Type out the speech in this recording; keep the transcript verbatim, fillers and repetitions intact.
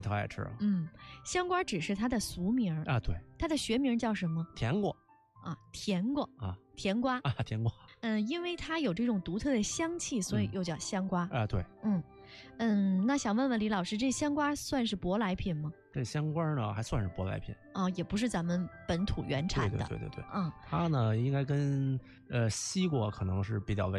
特爱吃。 嗯，香瓜只是它的俗名啊，对， 它的学名叫什么？ 甜瓜啊，甜瓜啊， 甜瓜啊，甜瓜。 嗯，因为它有这种独特的香气，所以又叫香瓜。 嗯、啊，对， 嗯嗯，那想问问李老师，这香瓜算是舶来品吗？ 这香瓜呢，还算是舶来品啊，也不是咱们本土原产的。 对对对对对， 嗯， 它呢应该跟呃西瓜可能是比较类。